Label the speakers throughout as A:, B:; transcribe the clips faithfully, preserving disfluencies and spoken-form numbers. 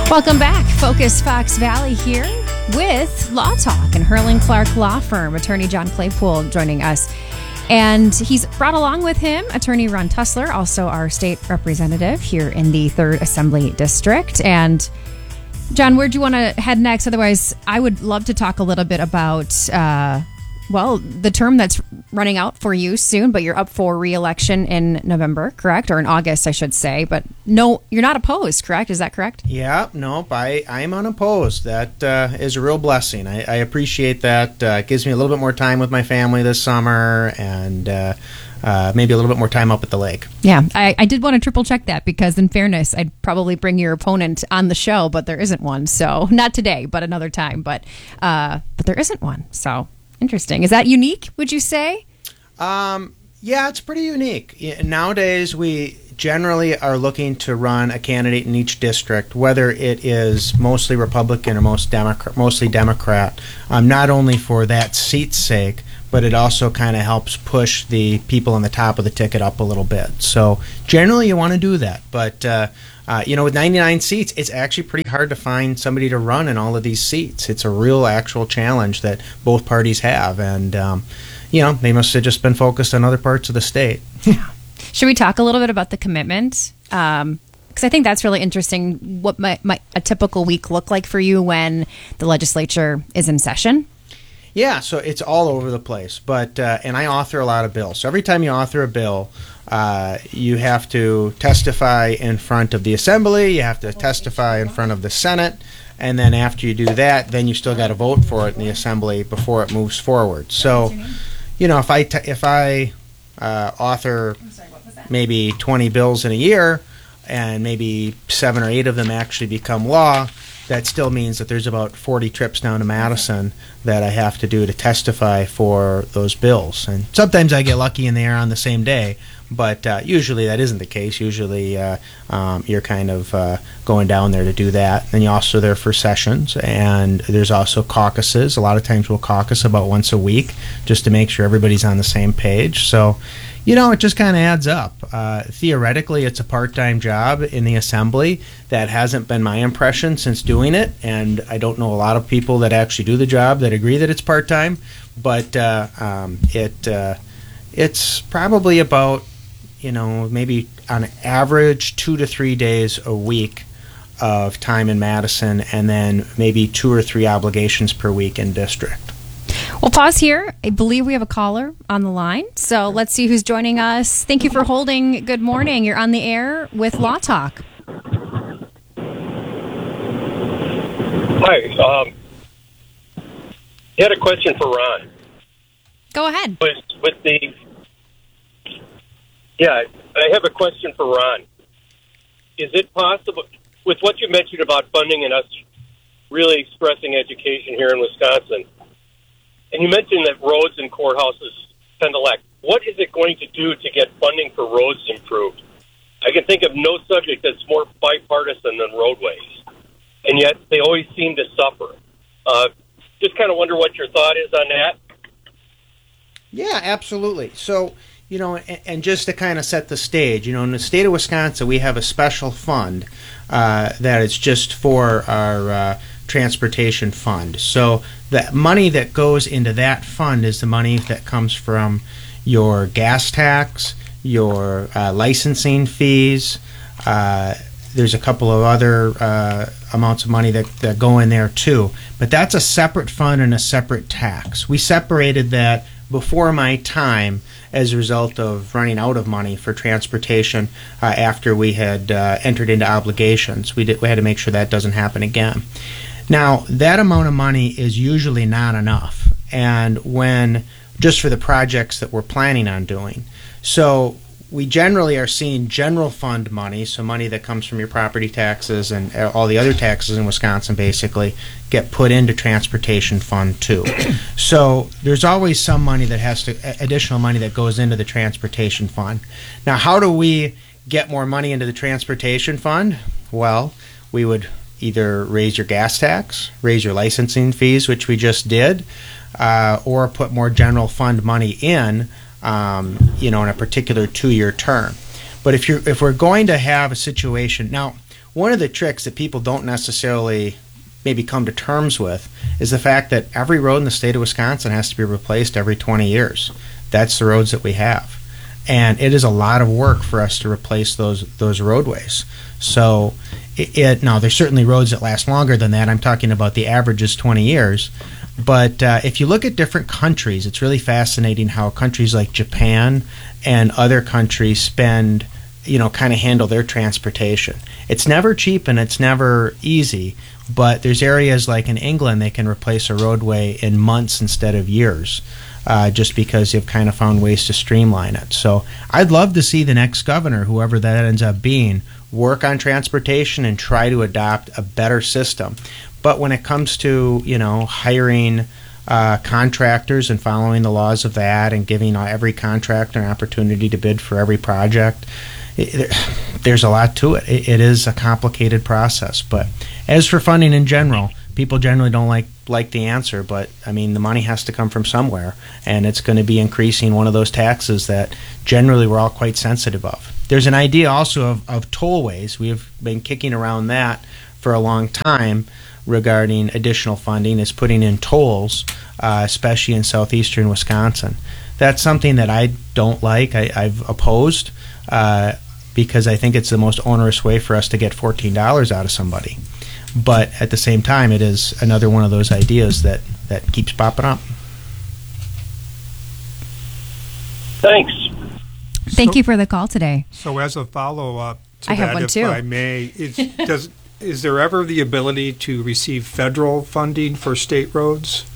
A: Welcome back. Focus Fox Valley here with Law Talk and Herling Clark Law Firm. Attorney John Claypool joining us. And he's brought along with him Attorney Ron Tussler, also our state representative here in the third Assembly District. And John, where do you want to head next? Otherwise, I would love to talk a little bit about, uh, well, the term that's running out for you soon, but you're up for re-election in November, correct? Or in August, I should say. But no, you're not opposed, correct? Is that correct?
B: Yeah, nope. I, I'm unopposed. That uh, is a real blessing. I, I appreciate that. Uh, it gives me a little bit more time with my family this summer and uh, uh, maybe a little bit more time up at the lake.
A: Yeah, I, I did want to triple check that because in fairness, I'd probably bring your opponent on the show, but there isn't one. So not today, but another time. But uh, but there isn't one. So interesting. Is that unique, would you say?
B: Um, yeah, it's pretty unique. Nowadays, we generally are looking to run a candidate in each district, whether it is mostly Republican or most Democrat, mostly Democrat, um, not only for that seat's sake, but it also kind of helps push the people on the top of the ticket up a little bit. So generally, you want to do that. But, uh, uh, you know, with ninety-nine seats, it's actually pretty hard to find somebody to run in all of these seats. It's a real actual challenge that both parties have. And, um, you know, they must have just been focused on other parts of the state.
A: Yeah. Should we talk a little bit about the commitment? Um, because I think that's really interesting. What might, might a typical week look like for you when the legislature is in session?
B: Yeah, so it's all over the place. But uh, and I author a lot of bills. So every time you author a bill, uh, you have to testify in front of the Assembly. You have to testify in front of the Senate. And then after you do that, then you still got to vote for it in the Assembly before it moves forward. So, you know, if I t- if I uh, author maybe twenty bills in a year, and maybe seven or eight of them actually become law, that still means that there's about forty trips down to Madison that I have to do to testify for those bills. And sometimes I get lucky and they are on the same day, but uh, usually that isn't the case. Usually uh, um, you're kind of uh, going down there to do that. And you're also there for sessions, and there's also caucuses. A lot of times we'll caucus about once a week just to make sure everybody's on the same page. So, you know, it just kind of adds up. Uh, theoretically, it's a part-time job in the Assembly. That hasn't been my impression since doing it, and I don't know a lot of people that actually do the job that agree that it's part-time, but uh, um, it uh, it's probably about, you know, maybe on average two to three days a week of time in Madison, and then maybe two or three obligations per week in district.
A: We'll pause here. I believe we have a caller on the line, so let's see who's joining us. Thank you for holding. Good morning. You're on the air with Law Talk.
C: Hi. Um, I had a question for Ron.
A: Go ahead.
C: With, with the, yeah, I have a question for Ron. Is it possible, with what you mentioned about funding and us really expressing education here in Wisconsin, and you mentioned that roads and courthouses tend to lack, what is it going to do to get funding for roads improved? I can think of no subject that's more bipartisan than roadways, and yet they always seem to suffer. Uh, just kind of wonder what your thought is on that.
B: Yeah, absolutely. So, you know, and, and just to kind of set the stage, you know, in the state of Wisconsin, we have a special fund uh, that is just for our uh, transportation fund. So the money that goes into that fund is the money that comes from your gas tax, your uh, licensing fees. Uh, there's a couple of other uh, amounts of money that, that go in there too. But that's a separate fund and a separate tax. We separated that before my time as a result of running out of money for transportation uh, after we had uh, entered into obligations. We, did, we had to make sure that doesn't happen again. Now, that amount of money is usually not enough, and when just for the projects that we're planning on doing. So we generally are seeing general fund money, so money that comes from your property taxes and all the other taxes in Wisconsin basically get put into transportation fund too. So there's always some money that has to, additional money that goes into the transportation fund. Now, how do we get more money into the transportation fund? Well, we would either raise your gas tax, raise your licensing fees, which we just did, uh, or put more general fund money in, um, you know, in a particular two-year term. But if you're if we're going to have a situation now, one of the tricks that people don't necessarily maybe come to terms with is the fact that every road in the state of Wisconsin has to be replaced every twenty years. That's the roads that we have. And it is a lot of work for us to replace those those roadways. So it, it now there's certainly roads that last longer than that. I'm talking about the average is twenty years. But uh, if you look at different countries, it's really fascinating how countries like Japan and other countries spend, you know, kind of handle their transportation. It's never cheap and it's never easy, but there's areas like in England they can replace a roadway in months instead of years, uh, just because they've kind of found ways to streamline it. So I'd love to see the next governor, whoever that ends up being, work on transportation and try to adopt a better system. But when it comes to, you know, hiring uh, contractors and following the laws of that and giving every contractor an opportunity to bid for every project, it, there's a lot to it. it. It is a complicated process. But as for funding in general, people generally don't like, like the answer. But, I mean, the money has to come from somewhere, and it's going to be increasing one of those taxes that generally we're all quite sensitive of. There's an idea also of, of tollways. We've been kicking around that for a long time regarding additional funding, is putting in tolls, uh, especially in southeastern Wisconsin. That's something that I don't like. I, I've opposed uh, because I think it's the most onerous way for us to get fourteen dollars out of somebody. But at the same time, it is another one of those ideas that, that keeps popping up.
C: Thanks.
A: Thank
D: So-
A: you for the call today.
D: So as a follow-up to
A: I have
D: that,
A: one
D: if
A: too.
D: I may, is, does, is there ever the ability to receive federal funding for state roads?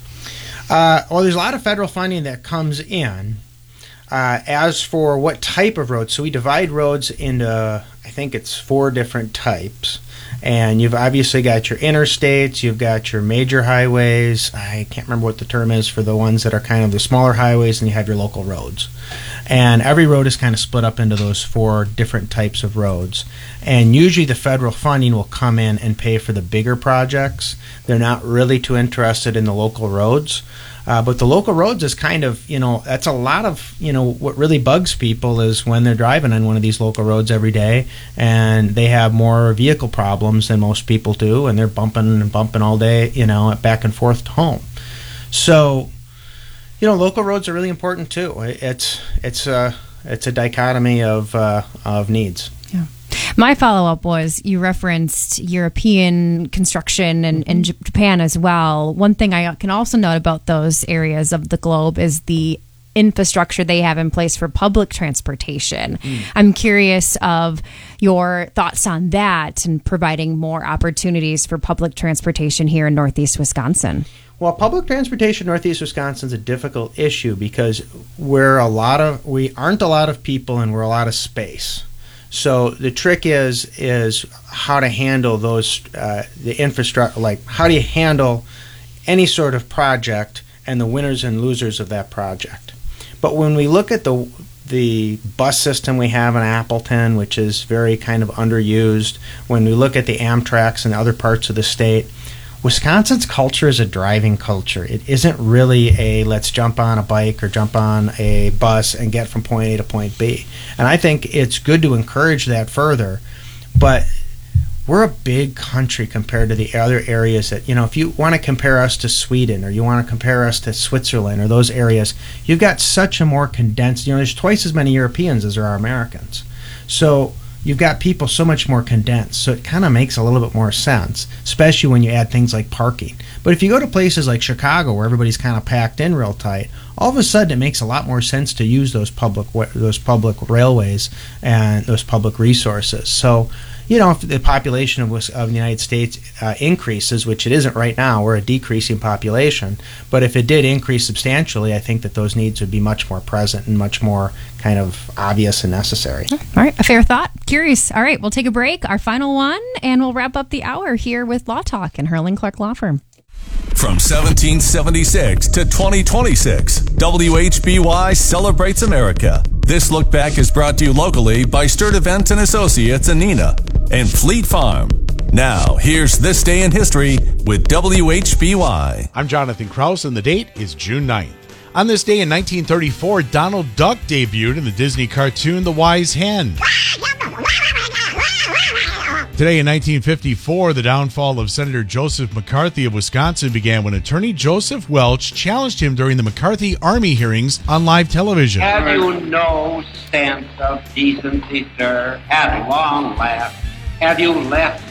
B: Uh, well, there's a lot of federal funding that comes in. Uh, as for what type of roads, so we divide roads into, I think it's four different types. And you've obviously got your interstates, you've got your major highways. I can't remember what the term is for the ones that are kind of the smaller highways, and you have your local roads. And every road is kind of split up into those four different types of roads. And usually the federal funding will come in and pay for the bigger projects. They're not really too interested in the local roads. Uh, but the local roads is kind of, you know, that's a lot of, you know, what really bugs people is when they're driving on one of these local roads every day and they have more vehicle problems than most people do, and they're bumping and bumping all day, you know, back and forth to home. So, you know, local roads are really important too. It's it's a it's a dichotomy of uh, of needs.
A: Yeah. My follow-up was you referenced European construction and, and J- Japan as well. One thing I can also note about those areas of the globe is the infrastructure they have in place for public transportation. Mm. I'm curious of your thoughts on that and providing more opportunities for public transportation here in Northeast Wisconsin.
B: Well, public transportation in Northeast Wisconsin is a difficult issue because we're a lot of we aren't a lot of people and we're a lot of space. So the trick is is how to handle those uh, the infrastructure. Like, how do you handle any sort of project and the winners and losers of that project? But when we look at the the bus system we have in Appleton, which is very kind of underused, when we look at the Amtraks in other parts of the state, Wisconsin's culture is a driving culture. It isn't really a let's jump on a bike or jump on a bus and get from point A to point B. And I think it's good to encourage that further. But we're a big country compared to the other areas that, you know, if you want to compare us to Sweden or you want to compare us to Switzerland or those areas, you've got such a more condensed, you know, there's twice as many Europeans as there are Americans. So you've got people so much more condensed, so it kind of makes a little bit more sense, especially when you add things like parking. But if you go to places like Chicago, where everybody's kind of packed in real tight, all of a sudden it makes a lot more sense to use those public those public railways and those public resources. So, you know, if the population of, of the United States uh, increases, which it isn't right now, we're a decreasing population, but if it did increase substantially, I think that those needs would be much more present and much more kind of obvious and necessary.
A: All right, a fair thought. Curious. All right, we'll take a break, our final one, and we'll wrap up the hour here with Law Talk and Herling Clark Law Firm.
E: From seventeen seventy-six to twenty twenty-six, W H B Y celebrates America. This look back is brought to you locally by Sturt Events and Associates in Neenah and Fleet Farm. Now, here's This Day in History with W H B Y.
F: I'm Jonathan Krause, and the date is June ninth. On this day in nineteen thirty-four, Donald Duck debuted in the Disney cartoon The Wise Hen. Today in nineteen fifty-four, the downfall of Senator Joseph McCarthy of Wisconsin began when attorney Joseph Welch challenged him during the McCarthy Army hearings on live television.
G: Have you no sense of decency, sir? At long last, have you left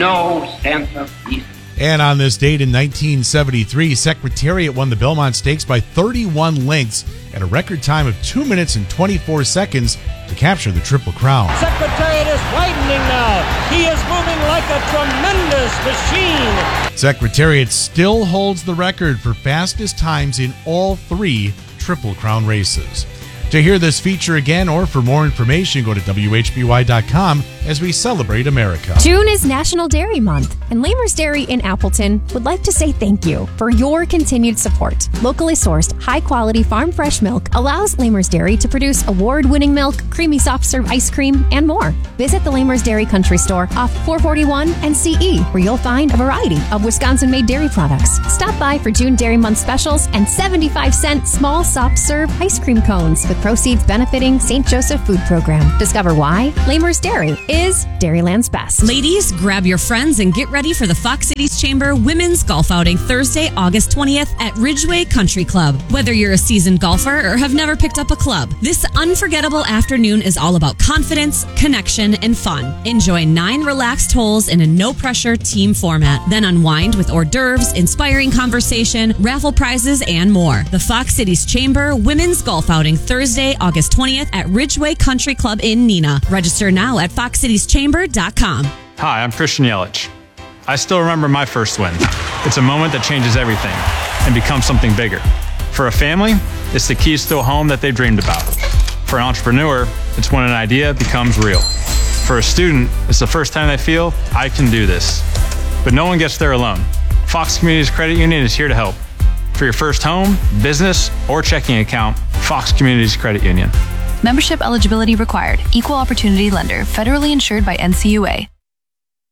G: no sense of decency?
F: And on this date in nineteen seventy-three, Secretariat won the Belmont Stakes by thirty-one lengths at a record time of two minutes and twenty-four seconds to capture the Triple Crown.
H: Secretariat is widening now. He is moving like a tremendous machine.
F: Secretariat still holds the record for fastest times in all three Triple Crown races. To hear this feature again or for more information, go to W H B Y dot com as we celebrate America.
A: June is National Dairy Month, and Lamers Dairy in Appleton would like to say thank you for your continued support. Locally sourced, high-quality farm fresh milk allows Lamers Dairy to produce award-winning milk, creamy soft-serve ice cream, and more. Visit the Lamers Dairy Country Store off four forty-one and C E, where you'll find a variety of Wisconsin-made dairy products. Stop by for June Dairy Month specials and seventy-five cent small soft-serve ice cream cones with proceeds benefiting Saint Joseph Food Program. Discover why Lamers Dairy is Dairyland's best.
I: Ladies, grab your friends and get ready for the Fox Cities Chamber Women's Golf Outing Thursday, August twentieth at Ridgeway Country Club. Whether you're a seasoned golfer or have never picked up a club, this unforgettable afternoon is all about confidence, connection, and fun. Enjoy nine relaxed holes in a no-pressure team format. Then unwind with hors d'oeuvres, inspiring conversation, raffle prizes, and more. The Fox Cities Chamber Women's Golf Outing Thursday, August twentieth at Ridgeway Country Club in Neenah. Register now at fox cities chamber dot com.
J: Hi, I'm Christian Yelich. I still remember my first win. It's a moment that changes everything and becomes something bigger. For a family, it's the keys to a home that they dreamed about. For an entrepreneur, it's when an idea becomes real. For a student, it's the first time they feel, I can do this. But no one gets there alone. Fox Communities Credit Union is here to help. For your first home, business, or checking account, Fox Communities Credit Union.
K: Membership eligibility required. Equal opportunity lender. Federally insured by N C U A.